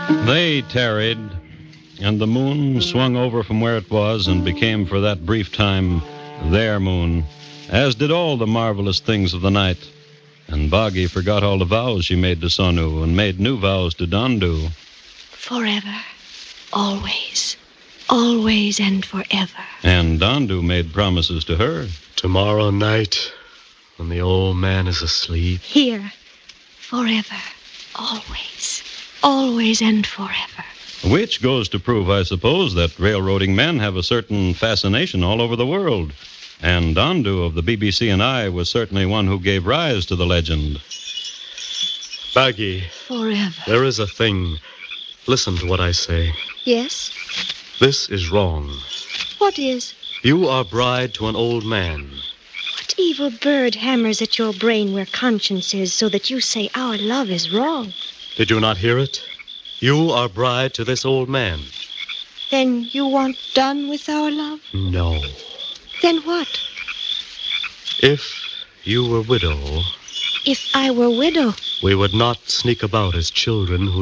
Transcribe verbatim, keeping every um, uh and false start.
They tarried, and the moon swung over from where it was and became for that brief time their moon, as did all the marvelous things of the night. And Boggy forgot all the vows she made to Sonu and made new vows to Dondu. Forever, always, always and forever. And Dondu made promises to her. Tomorrow night, when the old man is asleep. Here, forever, always, always and forever. Which goes to prove, I suppose, that railroading men have a certain fascination all over the world. And Dondu of the B B C and I was certainly one who gave rise to the legend. Baggy. Forever. There is a thing. Listen to what I say. Yes? This is wrong. What is? You are bride to an old man. What evil bird hammers at your brain where conscience is so that you say our love is wrong? Did you not hear it? You are bride to this old man. Then you want done with our love? No. Then what? If you were widow... If I were widow? We would not sneak about as children who